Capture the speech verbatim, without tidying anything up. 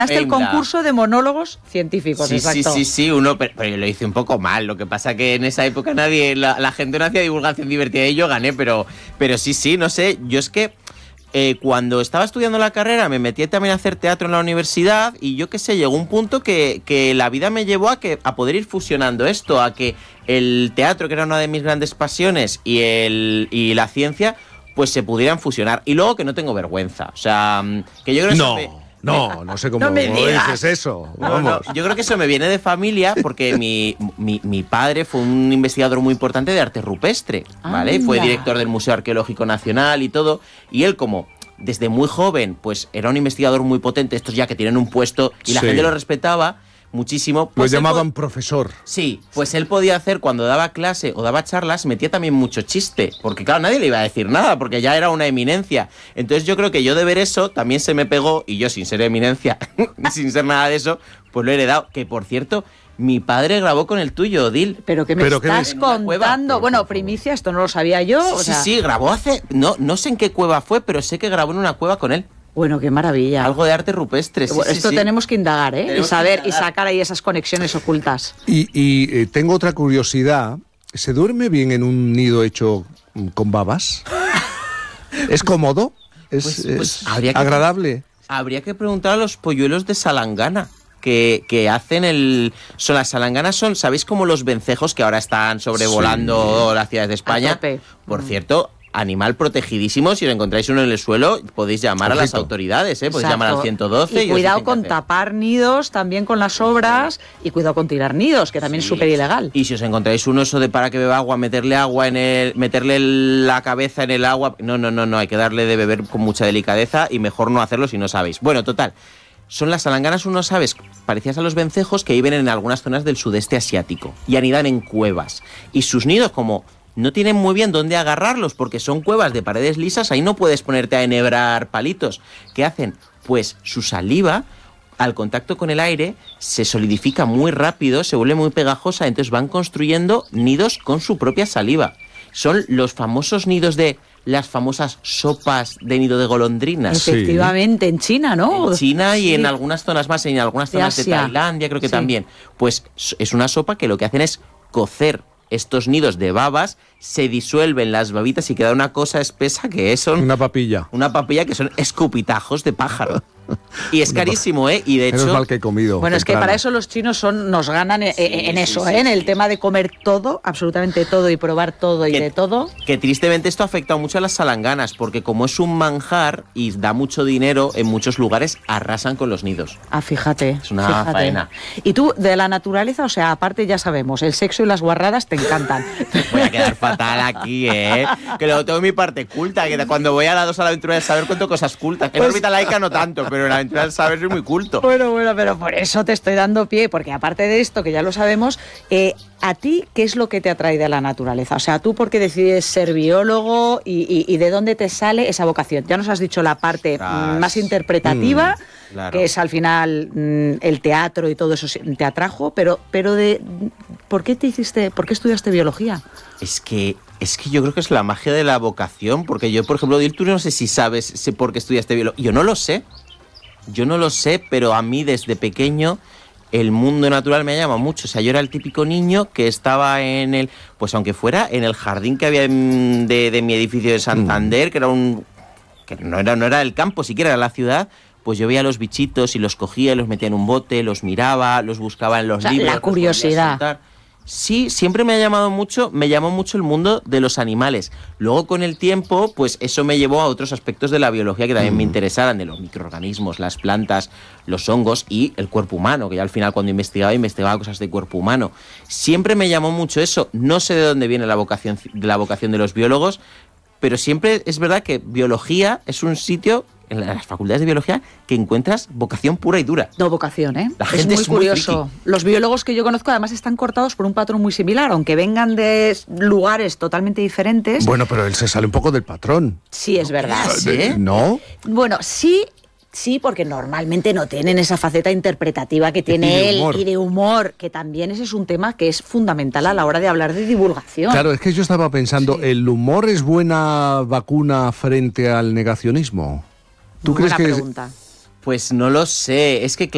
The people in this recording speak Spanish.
el concurso de monólogos científicos, sí, exacto. Sí, sí, sí, uno, pero, pero yo lo hice un poco mal. Lo que pasa que en esa época nadie, la, la gente no hacía divulgación divertida y yo gané, pero, pero sí, sí, no sé, yo es que eh, cuando estaba estudiando la carrera me metí también a hacer teatro en la universidad y yo qué sé, llegó un punto que, que la vida me llevó a, que, a poder ir fusionando esto, a que el teatro, que era una de mis grandes pasiones, y, el, y la ciencia, pues se pudieran fusionar. Y luego que no tengo vergüenza, o sea, que yo creo que no. eso me, No, no sé cómo no me dices eso. No, no, yo creo que eso me viene de familia porque mi, mi, mi padre fue un investigador muy importante de arte rupestre, ¿vale? Anda. Fue director del Museo Arqueológico Nacional y todo. Y él, como desde muy joven, pues era un investigador muy potente, estos ya que tienen un puesto y la Sí. gente lo respetaba muchísimo. Lo Pues él llamaban po- profesor. Sí, pues él podía hacer, cuando daba clase o daba charlas, metía también mucho chiste, porque claro, nadie le iba a decir nada, porque ya era una eminencia. Entonces yo creo que yo de ver eso también se me pegó, y yo sin ser eminencia, sin ser nada de eso, pues lo he heredado. Que por cierto, mi padre grabó con el tuyo, Odil. Pero que me Pero que estás en una cueva. contando. Pero, Bueno, por favor. primicia, esto no lo sabía yo. Sí, o sí, sea, sí, grabó hace... No, no sé en qué cueva fue, pero sé que grabó en una cueva con él. Bueno, qué maravilla. Algo de arte rupestre, sí, Bueno, sí, esto sí. tenemos que indagar, ¿eh? Tenemos Y saber que y indagar. sacar ahí esas conexiones ocultas. Y, y eh, tengo otra curiosidad. ¿Se duerme bien en un nido hecho mm, con babas? ¿Es cómodo? ¿Es, Pues- pues es habría que- agradable? Habría que preguntar a los polluelos de Salangana. Que, que hacen el... Son las salanganas, son, ¿sabéis cómo los vencejos que ahora están sobrevolando Sí. las ciudades de España? A tope. Por Mm. cierto, animal protegidísimo, si lo encontráis uno en el suelo, podéis llamar a las Ojito. autoridades, ¿eh? Podéis Exacto. llamar al ciento doce. Y os cuidado dicen qué con hacer. tapar nidos también con las obras y cuidado con tirar nidos, que también Sí. es súper ilegal. Y si os encontráis uno eso de para que beba agua, meterle agua en el, meterle la cabeza en el agua, no, no, no, no, hay que darle de beber con mucha delicadeza y mejor no hacerlo si no sabéis. Bueno, total, son las salanganas unos aves parecidas a los vencejos que viven en algunas zonas del sudeste asiático y anidan en cuevas. Y sus nidos, como no tienen muy bien dónde agarrarlos porque son cuevas de paredes lisas, ahí no puedes ponerte a enhebrar palitos. ¿Qué hacen? Pues su saliva, al contacto con el aire, se solidifica muy rápido, se vuelve muy pegajosa, entonces van construyendo nidos con su propia saliva. Son los famosos nidos de las famosas sopas de nido de golondrinas. Sí. Efectivamente, en China, ¿no? En China y Sí. en algunas zonas más, en algunas De zonas de, Asia. Tailandia creo que Sí. también. Pues es una sopa que lo que hacen es cocer estos nidos de babas, se disuelven las babitas y queda una cosa espesa que son Una papilla. una papilla que son escupitajos de pájaro. Y es carísimo, ¿eh? Y de Menos hecho... mal que he comido. Bueno, es que temprano. para eso los chinos son nos ganan en, Sí, en sí, eso, sí, ¿eh? En sí. el tema de comer todo, absolutamente todo, y probar todo y Que- de todo. Que tristemente esto ha afectado mucho a las salanganas, porque como es un manjar y da mucho dinero, en muchos lugares arrasan con los nidos. Ah, fíjate. Es una fíjate. faena. Y tú, de la naturaleza, o sea, aparte ya sabemos, el sexo y las guarradas te encantan. Voy a quedar fatal aquí, ¿eh? Que luego tengo mi parte culta, que cuando voy a la dos a la aventura del saber cuento cosas cultas. En órbita laica no tanto, pero en la aventura del saber soy muy culto. Bueno, bueno, pero por eso te estoy dando pie, porque aparte de esto, que ya lo sabemos, eh, ¿a ti qué es lo que te atrae de la naturaleza? O sea, ¿tú por qué decides ser biólogo y, y- y de dónde te sale esa vocación? Ya nos has dicho la parte Tras. mm, más interpretativa, Mm, claro. que es al final mm, el teatro y todo eso sí, te atrajo, pero, pero de ¿por qué te hiciste, por qué estudiaste biología? Es que, es que yo creo que es la magia de la vocación, porque yo, por ejemplo, Odil, tú no sé si sabes sé por qué estudiaste biología. Yo no lo sé. Yo no lo sé, pero a mí desde pequeño el mundo natural me llama mucho. O sea, yo era el típico niño que estaba en el, pues aunque fuera en el jardín que había en- de, de mi edificio de Santander, que era un, que no era, no era el campo, siquiera era la ciudad. Pues yo veía los bichitos y los cogía, los metía en un bote, los miraba, los buscaba en los O sea, libros. la los volvía a curiosidad. soltar. Sí, siempre me ha llamado mucho, me llamó mucho el mundo de los animales. Luego con el tiempo, pues eso me llevó a otros aspectos de la biología que también me interesaran, de los microorganismos, las plantas, los hongos y el cuerpo humano, que ya al final cuando investigaba, investigaba cosas de cuerpo humano. Siempre me llamó mucho eso. No sé de dónde viene la vocación, la vocación de los biólogos, pero siempre es verdad que biología es un sitio, en las facultades de biología, que encuentras vocación pura y dura. No vocación, ¿eh? La es gente muy es muy curioso. Los biólogos que yo conozco además están cortados por un patrón muy similar, aunque vengan de lugares totalmente diferentes. Bueno, pero él se sale un poco del patrón. Sí, es verdad. ¿Sí? ¿Eh? ¿No? Bueno, sí, sí, porque normalmente no tienen esa faceta interpretativa que tiene Y de él humor. y de humor, que también ese es un tema que es fundamental a la hora de hablar de divulgación. Claro, es que yo estaba pensando, Sí. ¿el humor es buena vacuna frente al negacionismo? ¿Tú Buena crees que es- pregunta. Pues no lo sé, es que claro,